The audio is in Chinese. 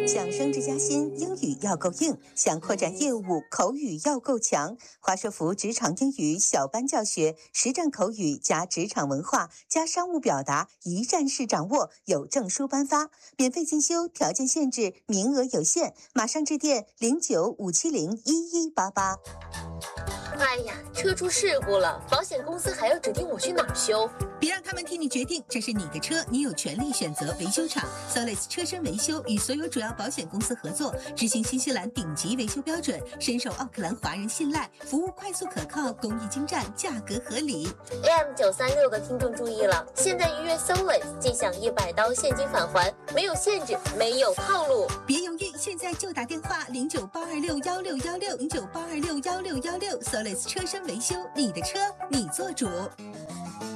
想升职加薪，英语要够硬；想扩展业务，口语要够强。华硕福职场英语小班教学，实战口语加职场文化加商务表达，一站式掌握，有证书颁发，免费进修，条件限制，名额有限，马上致电0957011188。 哎呀，车出事故了，保险公司还要指定我去哪儿修？ 别让他们替你决定，这是你的车，你有权利选择维修厂。Solis 车身维修与所有主要保险公司合作，执行新西兰顶级维修标准，深受奥克兰华人信赖，服务快速可靠，工艺精湛，价格合理。 AM936的听众注意了，现在预约 Solis，即享100刀现金返还，没有限制，没有套路。 别犹豫，现在就打电话0982611616，0982611616 ，Solis 车身维修，你的车你做主。